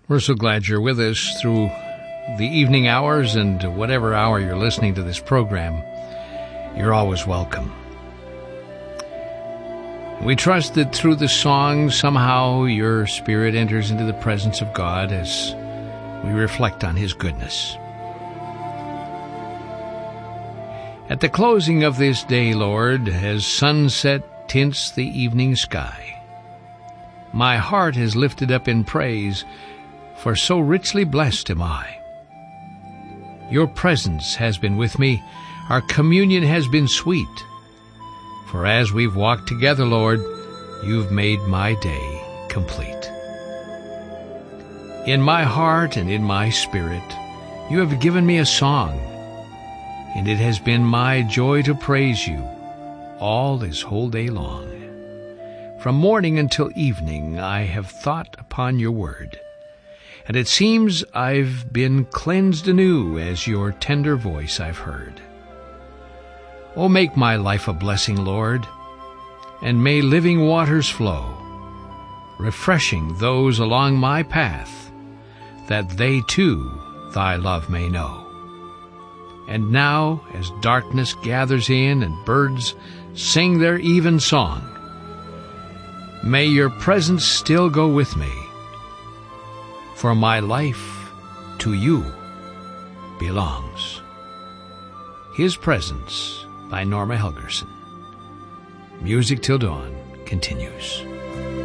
We're so glad you're with us through the evening hours, and whatever hour you're listening to this program, you're always welcome. We trust that through the song, somehow your spirit enters into the presence of God as we reflect on His goodness. At the closing of this day, Lord, as sunset tints the evening sky, my heart is lifted up in praise, for so richly blessed am I. Your presence has been with me, our communion has been sweet. For as we've walked together, Lord, you've made my day complete. In my heart and in my spirit, you have given me a song, and it has been my joy to praise you all this whole day long. From morning until evening I have thought upon your word, and it seems I've been cleansed anew as your tender voice I've heard. Oh, make my life a blessing, Lord, and may living waters flow, refreshing those along my path, that they too thy love may know. And now, as darkness gathers in and birds sing their even song, may your presence still go with me, for my life to you belongs. His Presence by Norma Helgerson. Music Till Dawn continues.